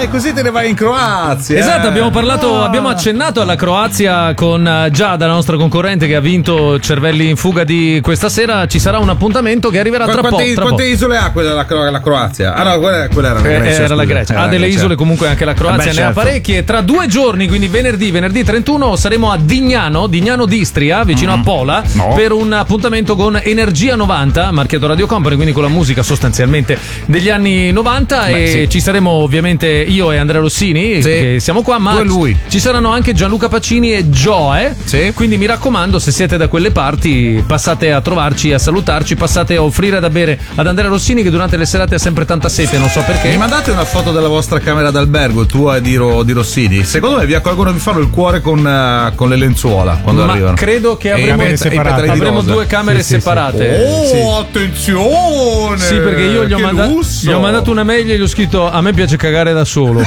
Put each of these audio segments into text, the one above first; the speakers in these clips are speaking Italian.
e così te ne vai in Croazia. Esatto, abbiamo accennato alla Croazia con Giada, la nostra concorrente che ha vinto Cervelli in fuga di questa sera. Ci sarà un appuntamento che arriverà tra poco. Quante isole ha quella la Croazia? Ah no, quella era la Grecia. Era la Grecia. Ha delle isole comunque anche la Croazia, ne ha parecchie. Tra 2 giorni, quindi venerdì 31, saremo a Dignano d'Istria, vicino a Pola, per un appuntamento con Energia 90, marchiato Radio Company, quindi con la musica sostanzialmente degli anni 90. Ci saremo ovviamente io e Andrea Rossini, che siamo qua, ma ci saranno anche Gianluca Pacini e Joe. Quindi mi raccomando, se siete da quelle parti, passate a trovarci, a salutarci, passate a offrire da bere ad Andrea Rossini, che durante le serate ha sempre tanta sete, non so perché. Mi mandate una foto della vostra camera d'albergo, tua e di Rossini? Secondo me vi accolgono, vi fanno il cuore con le lenzuola quando arrivano. Credo che avremo 2 camere separate. Attenzione! Sì, perché io gli ho mandato una mail e gli ho scritto: a me piace cagare da solo.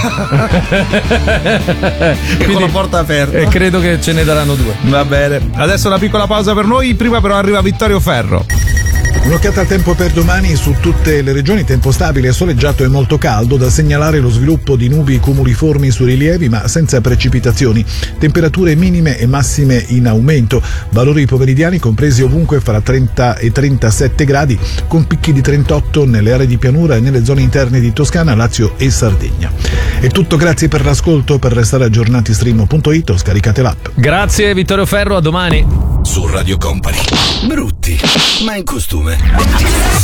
Quindi, con la porta aperta. E credo che ce ne daranno 2. Va bene. Adesso una piccola pausa per noi. Prima però arriva Vittorio Ferro. Un'occhiata al tempo per domani su tutte le regioni, tempo stabile, soleggiato e molto caldo, da segnalare lo sviluppo di nubi cumuliformi su rilievi ma senza precipitazioni, temperature minime e massime in aumento, valori pomeridiani compresi ovunque fra 30 e 37 gradi, con picchi di 38 nelle aree di pianura e nelle zone interne di Toscana, Lazio e Sardegna. È tutto, grazie per l'ascolto. Per restare aggiornati stream.it o scaricate l'app. Grazie Vittorio Ferro, a domani. Su Radio Company. Brutti, ma in costume.